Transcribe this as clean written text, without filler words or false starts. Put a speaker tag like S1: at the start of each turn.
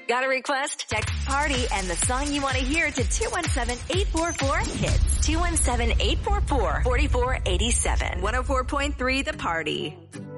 S1: Got a request? Text PARTY and the song you want to hear to 217-844-KIDS. 217-844-4487. 104.3 The Party.